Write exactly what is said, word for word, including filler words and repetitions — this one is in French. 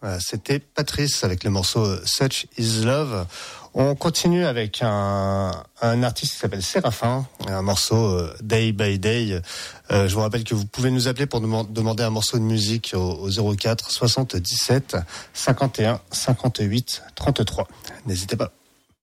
C'était Patrice avec le morceau Such is Love. On continue avec un, un artiste qui s'appelle Séraphin, un morceau Day by Day. Euh, je vous rappelle que vous pouvez nous appeler pour dem- demander un morceau de musique au, au zéro quatre soixante-dix-sept cinquante et un cinquante-huit trente-trois. N'hésitez pas.